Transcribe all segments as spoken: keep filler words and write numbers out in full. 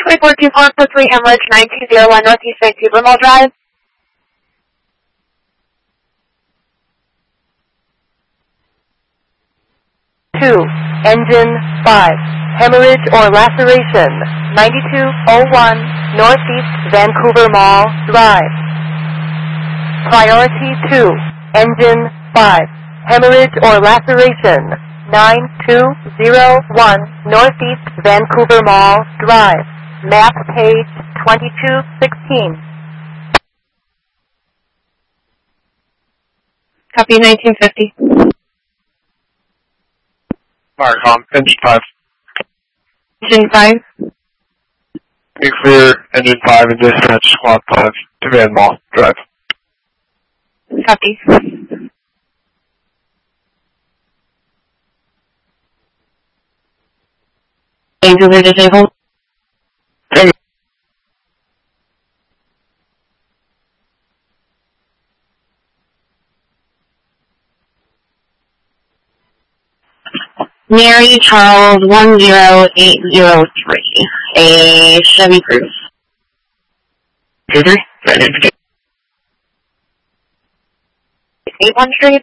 three four two four four three Hemorrhage nine two zero one Northeast Vancouver Mall Drive. two. Engine five. Hemorrhage or laceration. ninety-two oh one Northeast Vancouver Mall Drive. Priority two. Engine five. Hemorrhage or laceration. nine two zero one Northeast Vancouver Mall Drive. Map page twenty-two sixteen. Copy nineteen fifty. Marcom, engine five. Engine five. Be clear, engine five and dispatch squad five to Van Mall Drive. Copy. Vancouver disabled. Mary Charles one zero eight zero three, a Chevy Cruze. Avon Street.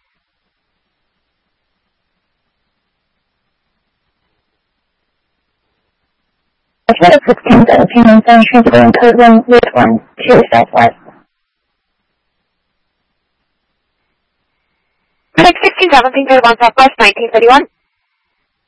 Flight of sixteen seventeen on Sun transferring code one with one to Southwest. Flight sixteen seventeen code one Southwest nineteen thirty-one.